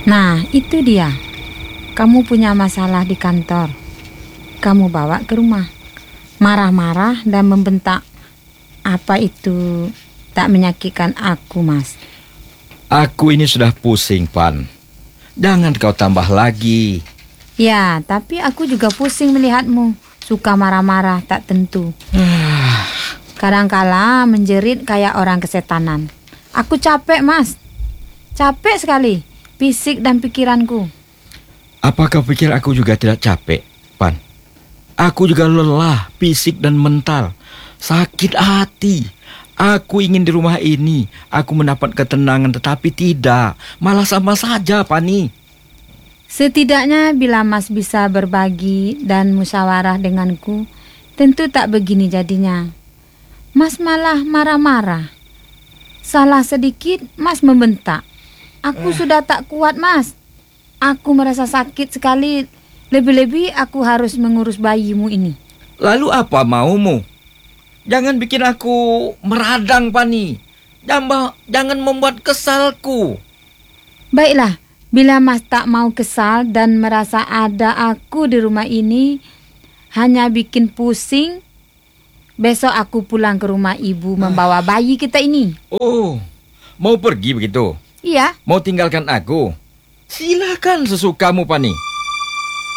Nah, itu dia. Kamu punya masalah di kantor. Kamu bawa ke rumah. Marah-marah dan membentak. Apa itu tak menyakitkan aku, Mas? Aku ini sudah pusing, Pan. Jangan kau tambah lagi. Ya, tapi aku juga pusing melihatmu. Suka marah-marah tak tentu. Kadangkala menjerit kayak orang kesetanan. Aku capek, Mas. Capek sekali, fisik dan pikiranku. Apa kau pikir aku juga tidak capek, Pan? Aku juga lelah, fisik dan mental. Sakit hati. Aku ingin di rumah ini, aku mendapat ketenangan, tetapi tidak. Malah sama saja, Pani. Setidaknya bila Mas bisa berbagi dan musyawarah denganku, tentu tak begini jadinya. Mas malah marah-marah. Salah sedikit, Mas membentak. Aku sudah tak kuat, Mas. Aku merasa sakit sekali. Lebih-lebih aku harus mengurus bayimu ini. Lalu apa maumu? Jangan bikin aku meradang, Pani. Jangan membuat kesalku. Baiklah, bila Mas tak mau kesal dan merasa ada aku di rumah ini hanya bikin pusing, besok aku pulang ke rumah ibu membawa bayi kita ini. Oh, mau pergi begitu? Iya. Mau tinggalkan aku? Silakan sesukamu, Pani.